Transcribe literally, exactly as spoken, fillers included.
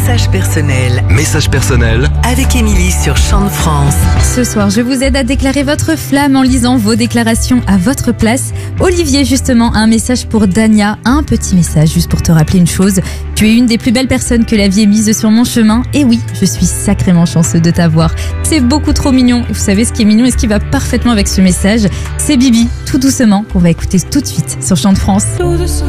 message personnel. Message personnel Avec Émilie sur Chant de France. Ce soir, je vous aide à déclarer votre flamme en lisant vos déclarations à votre place. Olivier, justement, a un message pour Dania. Un petit message juste pour te rappeler une chose. Tu es une des plus belles personnes que la vie ait mise sur mon chemin. Et oui, je suis sacrément chanceux de t'avoir. C'est beaucoup trop mignon. Vous savez ce qui est mignon et ce qui va parfaitement avec ce message, c'est Bibi, tout doucement, qu'on va écouter tout de suite sur Chant de France.